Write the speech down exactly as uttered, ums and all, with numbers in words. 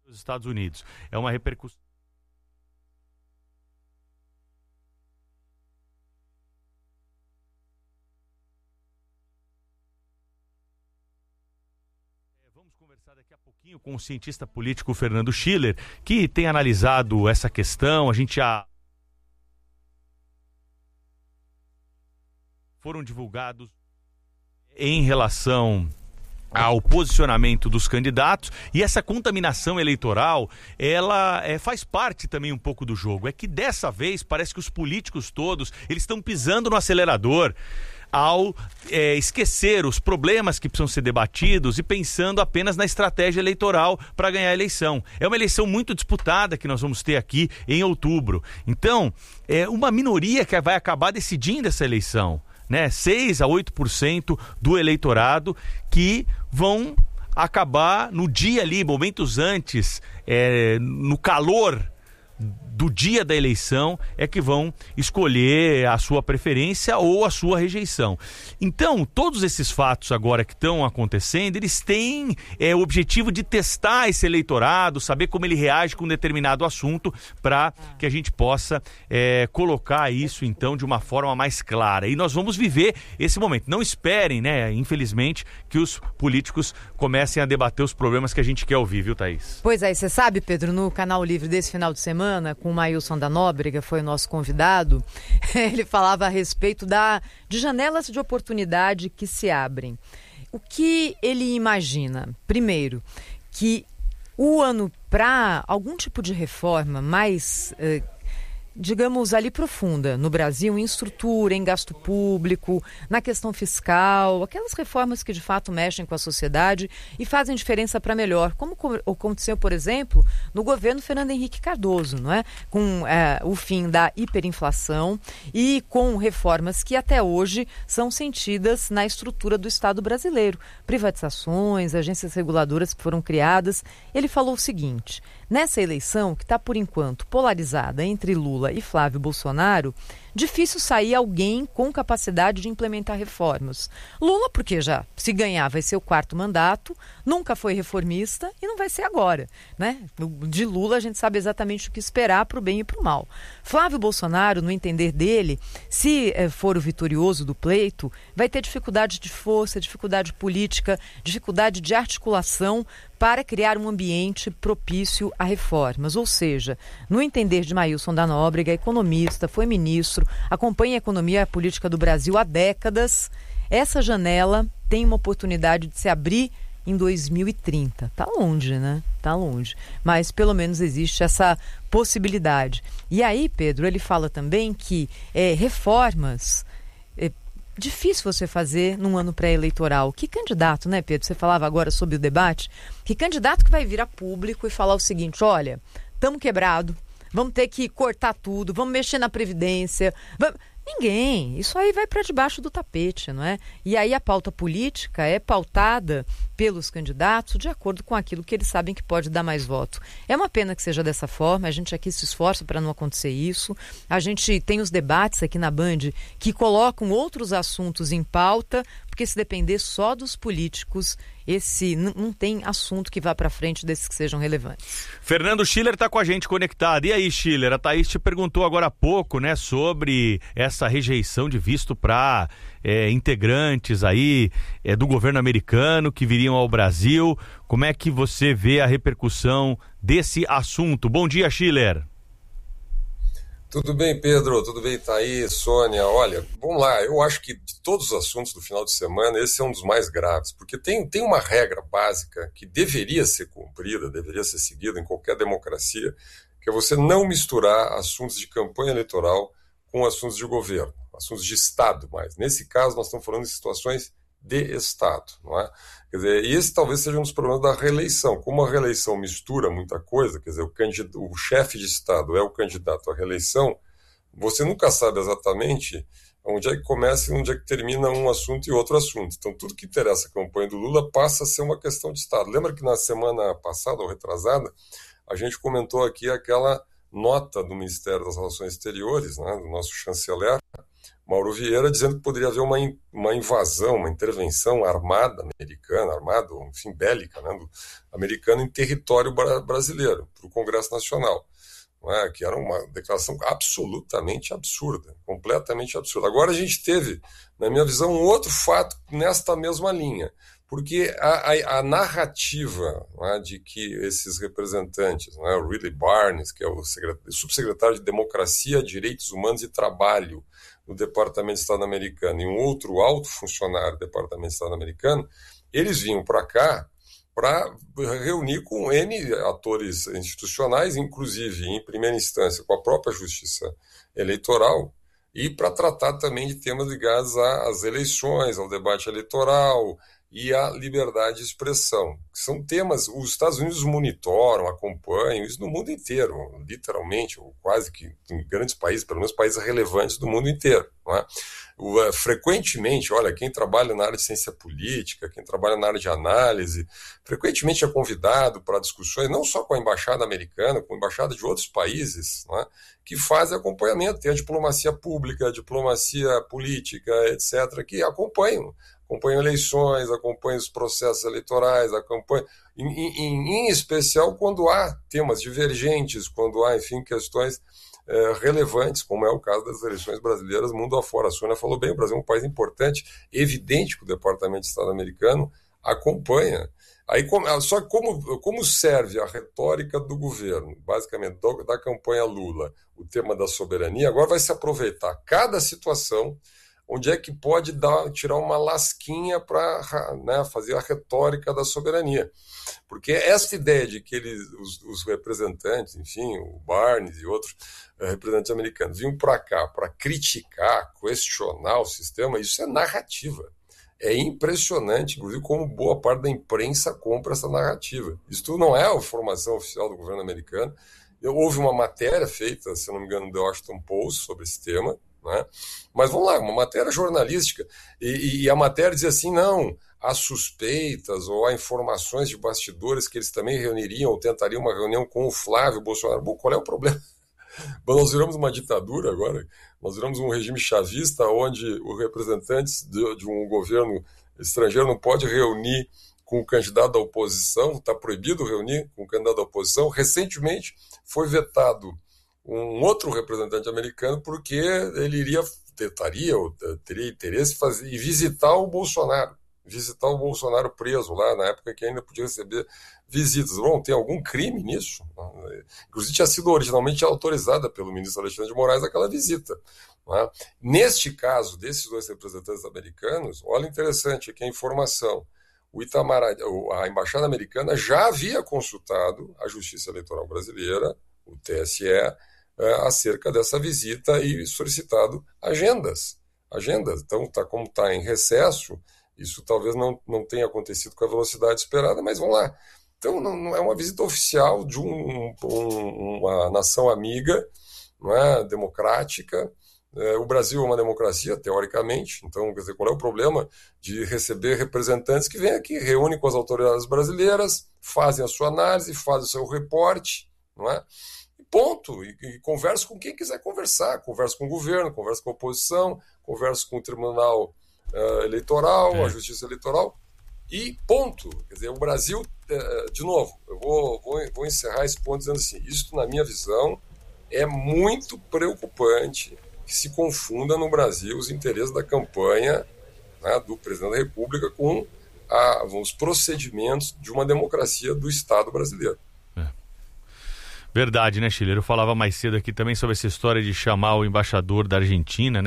dos Estados Unidos. É uma repercussão. Vamos conversar daqui a pouquinho com o cientista político Fernando Schiller, que tem analisado essa questão. A gente já foram divulgados em relação ao posicionamento dos candidatos, e essa contaminação eleitoral, ela é, faz parte também um pouco do jogo. É que dessa vez parece que os políticos todos, eles estão pisando no acelerador ao é, esquecer os problemas que precisam ser debatidos e pensando apenas na estratégia eleitoral para ganhar a eleição. É uma eleição muito disputada que nós vamos ter aqui em outubro. Então, é uma minoria que vai acabar decidindo essa eleição, né? seis a oito por cento do eleitorado que vão acabar no dia ali, momentos antes, é, no calor do dia da eleição, é que vão escolher a sua preferência ou a sua rejeição. Então, todos esses fatos agora que estão acontecendo, eles têm é, o objetivo de testar esse eleitorado, saber como ele reage com um determinado assunto, para que a gente possa é, colocar isso, então, de uma forma mais clara. E nós vamos viver esse momento. Não esperem, né, infelizmente, que os políticos comecem a debater os problemas que a gente quer ouvir, viu, Thaís? Pois é, você sabe, Pedro, no Canal Livre desse final de semana, com o Maílson da Nóbrega, foi o nosso convidado, ele falava a respeito da, de janelas de oportunidade que se abrem. O que ele imagina? Primeiro, que o ano para algum tipo de reforma mais, eh, digamos, ali profunda no Brasil, em estrutura, em gasto público, na questão fiscal, aquelas reformas que de fato mexem com a sociedade e fazem diferença para melhor, como aconteceu, por exemplo, no governo Fernando Henrique Cardoso, não é? Com é, o fim da hiperinflação e com reformas que até hoje são sentidas na estrutura do Estado brasileiro. Privatizações, agências reguladoras que foram criadas. Ele falou o seguinte: nessa eleição, que está por enquanto polarizada entre Lula e Flávio Bolsonaro, difícil sair alguém com capacidade de implementar reformas. Lula, porque já se ganhar vai ser o quarto mandato, nunca foi reformista e não vai ser agora, né? De Lula a gente sabe exatamente o que esperar para o bem e para o mal. Flávio Bolsonaro, no entender dele, se eh, for o vitorioso do pleito, vai ter dificuldade de força, dificuldade política, dificuldade de articulação para criar um ambiente propício a reformas. Ou seja, no entender de Maílson da Nóbrega, economista, foi ministro, acompanha a economia e a política do Brasil há décadas, essa janela tem uma oportunidade de se abrir em dois mil e trinta. Está longe, né? Está longe. Mas pelo menos existe essa possibilidade. E aí, Pedro, ele fala também que é, reformas... É, difícil você fazer num ano pré-eleitoral. Que candidato, né, Pedro? Você falava agora sobre o debate. Que candidato que vai vir a público e falar o seguinte: olha, estamos quebrados, vamos ter que cortar tudo, vamos mexer na Previdência. Vamos... Ninguém. Isso aí vai para debaixo do tapete, não é? E aí a pauta política é pautada pelos candidatos de acordo com aquilo que eles sabem que pode dar mais voto. É uma pena que seja dessa forma, a gente aqui se esforça para não acontecer isso. A gente tem os debates aqui na Band que colocam outros assuntos em pauta, porque se depender só dos políticos, esse n- não tem assunto que vá para frente desses que sejam relevantes. Fernando Schiller está com a gente conectado. E aí, Schiller, a Thaís te perguntou agora há pouco, né, sobre essa rejeição de visto para é, integrantes aí é, do governo americano que viriam ao Brasil. Como é que você vê a repercussão desse assunto? Bom dia, Schiller. Tudo bem, Pedro? Tudo bem, Thaís, Sônia? Olha, vamos lá, eu acho que de todos os assuntos do final de semana, esse é um dos mais graves, porque tem, tem uma regra básica que deveria ser cumprida, deveria ser seguida em qualquer democracia, que é você não misturar assuntos de campanha eleitoral com assuntos de governo, assuntos de Estado, mas nesse caso nós estamos falando de situações de Estado, não é? Quer dizer, esse talvez seja um dos problemas da reeleição. Como a reeleição mistura muita coisa, quer dizer, o, candidato, o chefe de Estado é o candidato à reeleição, você nunca sabe exatamente onde é que começa e onde é que termina um assunto e outro assunto. Então, tudo que interessa a campanha do Lula passa a ser uma questão de Estado. Lembra que na semana passada, ou retrasada, a gente comentou aqui aquela nota do Ministério das Relações Exteriores, né, do nosso chanceler, Mauro Vieira, dizendo que poderia haver uma, uma invasão, uma intervenção armada americana, armada, enfim, bélica, né, do, americana em território bra- brasileiro, para o Congresso Nacional. Não é? Que era uma declaração absolutamente absurda, completamente absurda. Agora a gente teve, na minha visão, um outro fato nesta mesma linha, porque a, a, a narrativa, não é, de que esses representantes, não é, o Riley Barnes, que é o subsecretário de Democracia, Direitos Humanos e Trabalho do Departamento de Estado americano, e um outro alto funcionário do Departamento de Estado americano, eles vinham para cá para reunir com N atores institucionais, inclusive, em primeira instância, com a própria Justiça Eleitoral, e para tratar também de temas ligados às eleições, ao debate eleitoral e à liberdade de expressão. São temas, os Estados Unidos monitoram, acompanham isso no mundo inteiro, literalmente, ou quase que em grandes países, pelo menos países relevantes do mundo inteiro. Não é? O, frequentemente, olha, quem trabalha na área de ciência política, quem trabalha na área de análise, frequentemente é convidado para discussões, não só com a embaixada americana, com a embaixada de outros países, não é? Que fazem acompanhamento. Tem a diplomacia pública, a diplomacia política, etcétera, que acompanham. Acompanham eleições, acompanham os processos eleitorais, acompanham, em, em, em especial quando há temas divergentes, quando há, enfim, questões é, relevantes, como é o caso das eleições brasileiras mundo afora. A Sônia falou bem, o Brasil é um país importante, evidente que o Departamento de Estado americano acompanha. Aí, só que como, como serve a retórica do governo, basicamente do, da campanha Lula, o tema da soberania, agora vai se aproveitar cada situação onde é que pode dar, tirar uma lasquinha para, né, fazer a retórica da soberania. Porque essa ideia de que eles, os, os representantes, enfim, o Barnes e outros uh, representantes americanos, vinham para cá para criticar, questionar o sistema, isso é narrativa. É impressionante, inclusive, como boa parte da imprensa compra essa narrativa. Isso não é a formação oficial do governo americano. Houve uma matéria feita, se não me engano, do Washington Post sobre esse tema, né? Mas vamos lá, uma matéria jornalística, e, e a matéria diz assim, não, há suspeitas ou há informações de bastidores que eles também reuniriam ou tentariam uma reunião com o Flávio Bolsonaro. Bom, qual é o problema? Nós viramos uma ditadura agora, nós viramos um regime chavista onde os representantes de, de um governo estrangeiro não pode reunir com o candidato da oposição, está proibido reunir com o candidato da oposição. Recentemente foi vetado um outro representante americano porque ele iria, tentaria ou teria interesse em fazer, e visitar o Bolsonaro, visitar o Bolsonaro preso lá, na época que ainda podia receber visitas. Bom, tem algum crime nisso? Inclusive tinha sido originalmente autorizada pelo ministro Alexandre de Moraes aquela visita. Né? Neste caso, desses dois representantes americanos, olha interessante aqui a informação. O Itamaraty, a embaixada americana já havia consultado a Justiça Eleitoral Brasileira, o T S E, acerca dessa visita e solicitado agendas. agendas. Então, tá, como está em recesso, isso talvez não, não tenha acontecido com a velocidade esperada, mas vamos lá. Então, não, não é uma visita oficial de um, um, uma nação amiga, não é, democrática. É, o Brasil é uma democracia, teoricamente, então, quer dizer, qual é o problema de receber representantes que vêm aqui, reúnem com as autoridades brasileiras, fazem a sua análise, fazem o seu reporte, não é? Ponto, e, e conversa com quem quiser conversar, conversa com o governo, conversa com a oposição, conversa com o Tribunal uh, Eleitoral, é. a Justiça Eleitoral, e ponto. Quer dizer, o Brasil, uh, de novo, eu vou, vou, vou encerrar esse ponto dizendo assim, isso, na minha visão, é muito preocupante que se confunda no Brasil os interesses da campanha, né, do presidente da República com a, os procedimentos de uma democracia do Estado brasileiro. Verdade, né, Schiller? Eu falava mais cedo aqui também sobre essa história de chamar o embaixador da Argentina, né?